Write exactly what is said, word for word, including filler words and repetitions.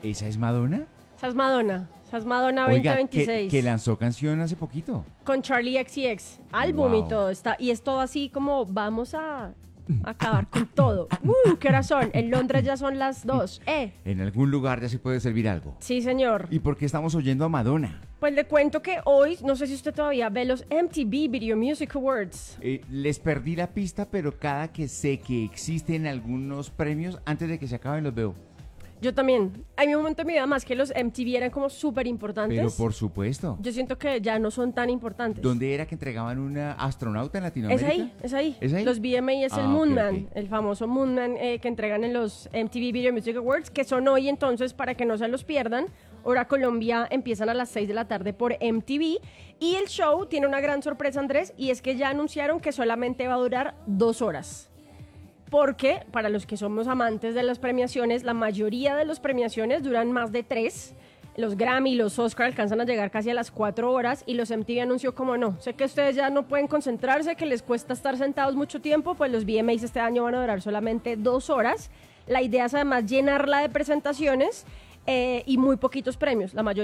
¿Esa es Madonna? Esa es Madonna. Esa es Madonna Oiga, veinte veintiséis. que, que lanzó canción hace poquito. Con Charlie X C X. Álbum Wow. y todo. Está, y es todo así como vamos a acabar con todo. Uh, ¿qué hora son? En Londres ya son las dos. Eh. En algún lugar ya se puede servir algo. Sí, señor. ¿Y por qué estamos oyendo a Madonna? Pues le cuento que hoy, no sé si usted todavía ve los M T V Video Music Awards. Eh, les perdí la pista, pero cada que sé que existen algunos premios, antes de que se acaben los veo. Yo también. Hay un momento en mi vida más que los M T V eran como súper importantes. Pero por supuesto. Yo siento que ya no son tan importantes. ¿Dónde era que entregaban una astronauta en Es Latinoamérica? ahí, es ahí. ¿Es ahí? Los V M A es Ah, el ok, Moonman, ok. el famoso Moonman eh, que entregan en los M T V Video Music Awards, que son hoy entonces para que no se los pierdan. Hora Colombia empiezan a las seis de la tarde por M T V. Y el show tiene una gran sorpresa, Andrés, y es que ya anunciaron que solamente va a durar dos horas. Porque, para los que somos amantes de las premiaciones, la mayoría de las premiaciones duran más de tres. Los Grammy y los Oscar alcanzan a llegar casi a las cuatro horas y los M T V anunció como no. Sé que ustedes ya no pueden concentrarse, que les cuesta estar sentados mucho tiempo, pues los V M As este año van a durar solamente dos horas. La idea es además llenarla de presentaciones eh, y muy poquitos premios. La mayoría